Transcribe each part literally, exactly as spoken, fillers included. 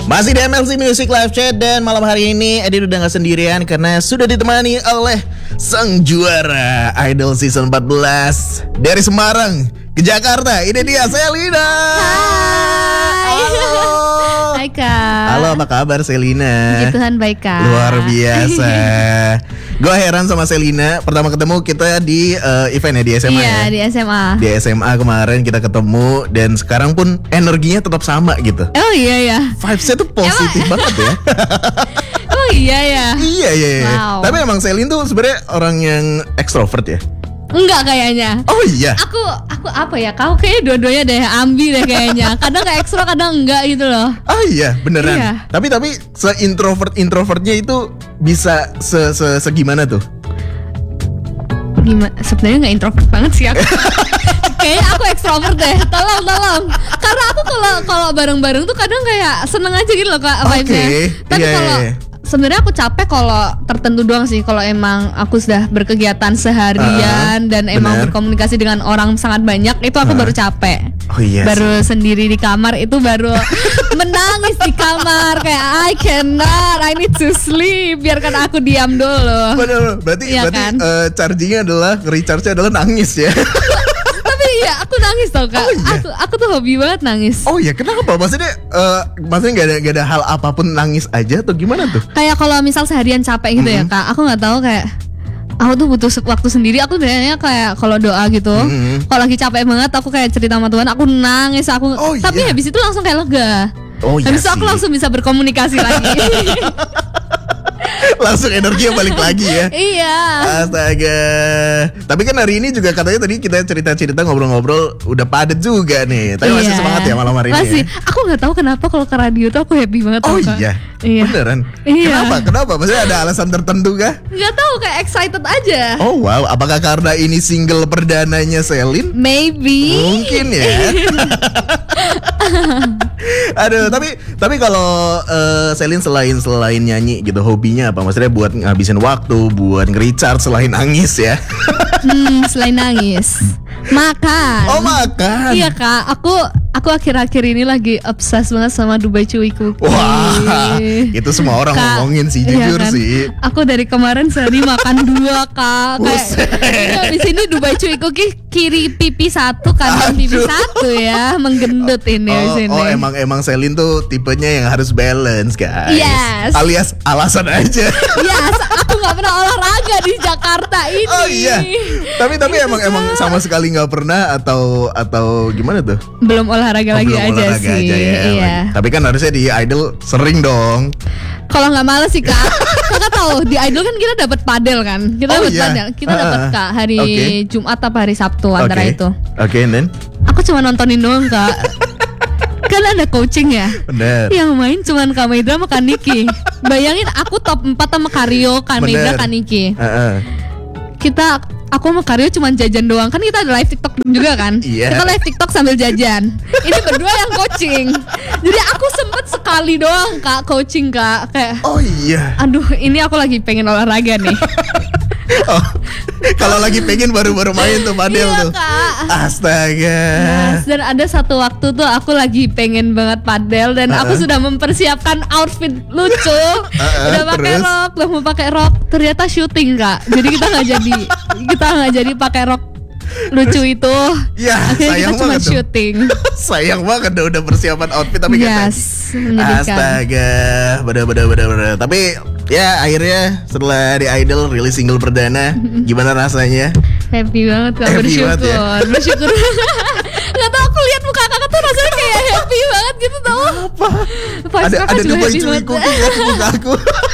Masih di M L C Music Live Chat dan malam hari ini Edi udah gak sendirian karena sudah ditemani oleh sang juara Idol Season empat belas dari Semarang ke Jakarta. Ini dia Selina. Hai. Halo. Hai Kak. Halo, apa kabar Selina? Puji Tuhan baik Kak. Luar biasa. Gue heran sama Selina. Pertama ketemu kita di uh, event ya di S M A. Iya ya? di S M A. Di S M A kemarin kita ketemu dan sekarang pun energinya tetap sama gitu. Oh iya ya. Vibes-nya tuh positif Emang? banget ya. Oh iya ya. Iya iya. iya. Wow. Tapi emang Selin tuh sebenarnya orang yang ekstrovert ya. Enggak kayaknya. Oh iya. Aku aku apa ya? Kau kayaknya dua-duanya deh ambi deh kayaknya. Kadang kayak ekstro, kadang enggak gitu loh. Oh iya, beneran. Iya. Tapi tapi se introvert introvertnya itu bisa se, se segimana tuh? Gimana? Sebenarnya nggak introvert banget sih aku. Kayaknya aku ekstrovert deh. Tolong tolong. Karena aku kalau kalau bareng-bareng tuh kadang kayak seneng aja gitu loh Kak vibes-nya. Oke. Tapi Iya, kalau iya. sebenarnya aku capek kalau tertentu doang sih. Kalau emang aku sudah berkegiatan seharian Uh, dan emang bener. berkomunikasi dengan orang sangat banyak, itu aku Uh. baru capek. Oh iya. Baru sendiri di kamar itu baru menangis di kamar kayak I cannot, I need to sleep. Biarkan aku diam dulu. Bener, berarti Iya berarti kan? eh, chargingnya adalah recharge-nya adalah nangis ya. Tapi iya aku nangis tau Kak. Oh, iya? Aku aku tuh hobi banget nangis. Oh iya, kenapa? Maksudnya eh, maksudnya nggak ada nggak ada hal apapun nangis aja atau gimana tuh? Kayak kalau misal seharian capek gitu ya Kak, aku nggak tahu kayak aku tuh butuh se- waktu sendiri. Aku biasanya kayak kalau doa gitu, Mhm. kalau lagi capek banget aku kayak cerita sama Tuhan, aku nangis aku. Oh, tapi iya. habis itu langsung kayak lega. Oh iya Habis itu aku sih. langsung bisa berkomunikasi lagi. Langsung energinya balik lagi ya. Iya. Astaga. Tapi kan hari ini juga katanya tadi kita cerita-cerita ngobrol-ngobrol udah padat juga nih. Tapi masih Iya. semangat ya malam hari Masih. ini. Ya? Aku nggak tahu kenapa kalau ke radio tuh aku happy banget. Oh tau, Kak. iya. Iya. Beneran. Iya. Kenapa? Kenapa? Maksudnya ada alasan tertentu kah? Nggak tahu kayak excited aja. Oh wow, apakah karena ini single perdananya Selin? Maybe. Mungkin ya. Aduh, tapi tapi kalau eh, Selin selain selain nyanyi gitu, hobinya apa? Maksudnya buat ngabisin waktu, buat nge-recharge selain nangis ya? Hmm, selain nangis, makan. Oh makan. Iya Kak, aku aku akhir-akhir ini lagi obses banget sama Dubai Chewy Cookie. Wah, itu semua orang Kak, ngomongin sih, iya jujur kan? sih. Aku dari kemarin sehari makan dua Kak. Buset. Kayak di sini Dubai Chewy Cookie kiri pipi satu, kanan pipi Aduh. satu ya, menggendut ini di Oh, sini. oh emang emang Selin tuh tipenya yang harus balance guys. Yes. Alias alasan aja. Yes, aku nggak pernah olahraga di Jakarta ini. Oh iya. Tapi tapi emang emang sama sekali nggak pernah atau atau gimana tuh? Belum olahraga Oh, lagi belum aja olahraga sih. aja ya. Iya. Tapi kan harusnya di Idol sering dong. Kalau nggak males sih Kak, Kakak tahu di Idol kan kita dapat padel kan, kita Oh, dapat iya. padel, kita Ah, dapat ah. Kak hari Oke. Jumat apa hari Sabtu antara Oke. itu. Oke, and then Aku cuma nontonin doang Kak. Kan ada coaching ya. bener. Yang main cuman Kamedra sama Kaniki. Bayangin aku top empat sama Karyo, Kamedra, Bener. Kaniki. Heeh. Kita aku sama Karyo cuman jajan doang. Kan kita ada live TikTok juga kan. Iya. Kita live TikTok sambil jajan. Ini berdua yang coaching. Jadi aku sempet sekali doang Kak coaching Kak. Kayak Oh iya. aduh ini aku lagi pengen olahraga nih. Oh, kalau lagi pengen baru-baru main tuh padel Iya tuh. Kak. Astaga. Yes, dan ada satu waktu tuh aku lagi pengen banget padel dan aku Uh-uh. sudah mempersiapkan outfit lucu. Uh-uh, Udah pakai terus? rok, udah mau pakai rok. Ternyata syuting Kak. Jadi kita nggak jadi kita nggak jadi pakai rok lucu itu. Ya, Akhirnya sayang kita cuma banget dong. syuting. Sayang banget deh udah persiapan outfit tapi nggak Yes, jadi. menyedihkan. Astaga, bener-bener bener-bener. Tapi ya akhirnya setelah di Idol rilis single perdana, gimana rasanya? Happy banget Kak, Happy bersyukur. banget ya? Bersyukur. Gak tau aku lihat muka kakak tuh rasanya kayak happy banget gitu tau. Apa? Vibes Ada kakak ada juga Dubai happy Chewy banget. Cookie kan di muka aku.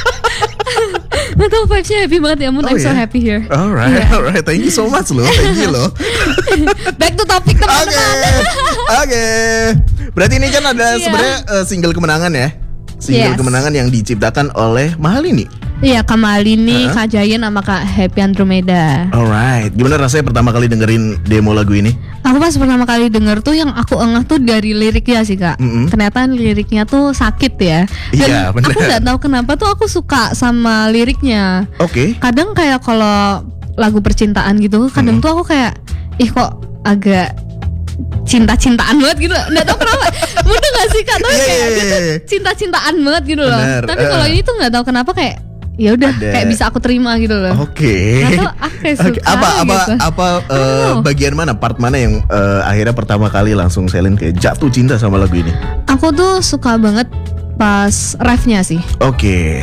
Gak tau vibesnya happy banget ya ampun. Oh, I'm so ya? happy here. Alright, Iya. alright. Thank you so much loh. Thank you loh. Back to topic Oke, teman-teman. oke. Berarti ini kan ada Iya. sebenarnya eh, single kemenangan ya. Single Yes. kemenangan yang diciptakan oleh Mahalini. Iya Kak Malini, Uh-huh. Kak Jayan sama Kak Happy Andromeda. Alright. Gimana rasanya pertama kali dengerin demo lagu ini? Aku pas pertama kali denger tuh yang aku engah tuh dari liriknya sih Kak. Mm-mm. Ternyata liriknya tuh sakit ya. Dan Iya, bener. aku nggak tahu kenapa tuh aku suka sama liriknya. Oke. Kadang kayak kalau lagu percintaan gitu, kadang Mm-mm. tuh aku kayak ih kok agak cinta-cintaan banget gitu. Nggak tahu kenapa. Mudah gak sih Kak? Tapi Iya, kayak iya, dia tuh iya. cinta-cintaan banget gitu loh. Bener, Tapi kalau eh. ini tuh nggak tahu kenapa kayak ya udah Ada. kayak bisa aku terima gitu loh. Oke. Nggak tahu, aku kayak Oke, suka apa apa gitu. apa eh, Aduh. bagian mana, part mana yang eh, akhirnya pertama kali langsung Selin kayak jatuh cinta sama lagu ini? Aku tuh suka banget pas refnya sih. Oke.